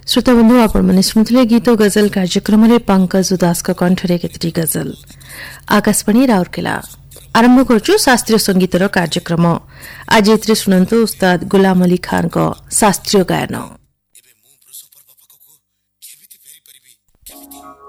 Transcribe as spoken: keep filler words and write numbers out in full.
श्रोता बंधु आपण मैंने शुणुले गीत और गजल कार्यक्रम में पंकज उदास कंठरे केतटी गजल आकाशवाणी राउरकेला आरंभ करछु शास्त्रीय संगीतर कार्यक्रम आज एथरे शुणंतु उस्ताद गुलाम अली खान को शास्त्रीय गायन।